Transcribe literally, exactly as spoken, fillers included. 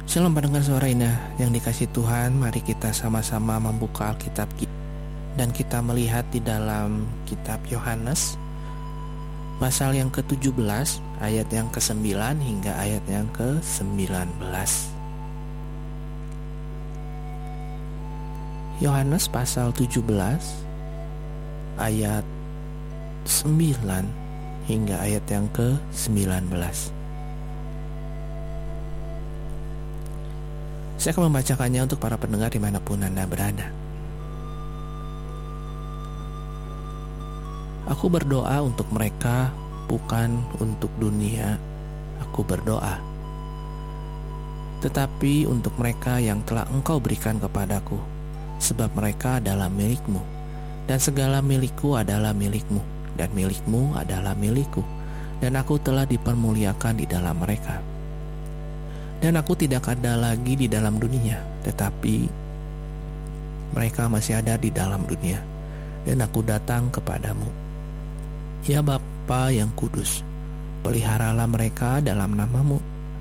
Shalom pendengar suara indah yang dikasihi Tuhan, mari kita sama-sama membuka Alkitab dan kita melihat di dalam kitab Yohanes pasal yang ke tujuh belas, ayat yang ke sembilan hingga ayat yang ke sembilan belas. Yohanes pasal tujuh belas ayat sembilan hingga ayat yang ke sembilan belas. Saya akan membacakannya untuk para pendengar dimanapun Anda berada. Aku berdoa untuk mereka, bukan untuk dunia. Aku berdoa, tetapi untuk mereka yang telah Engkau berikan kepadaku, sebab mereka adalah milik-Mu, dan segala milikku adalah milik-Mu, dan milik-Mu adalah milikku, dan aku telah dipermuliakan di dalam mereka. Dan aku tidak ada lagi di dalam dunia, tetapi mereka masih ada di dalam dunia, dan aku datang kepadamu. Ya Bapa yang kudus, peliharalah mereka dalam namamu,